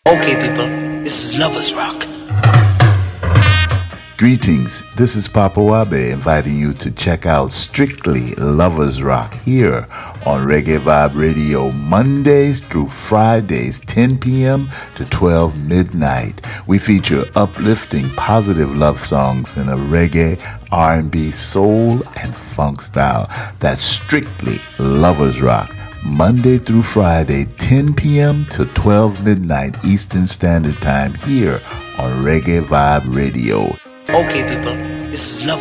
Okay, people, this is Lovers Rock. Greetings, this is Papa Wabe inviting you to check out Strictly Lovers Rock here on Reggae Vibe Radio Mondays through Fridays 10 p.m. to 12 midnight. We feature uplifting, positive love songs in a reggae, R&B, soul, and funk style. That's Strictly Lovers Rock. Monday through Friday, 10 p.m. to 12 midnight Eastern Standard Time here on Reggae Vibe Radio. Okay, people, this is Lovers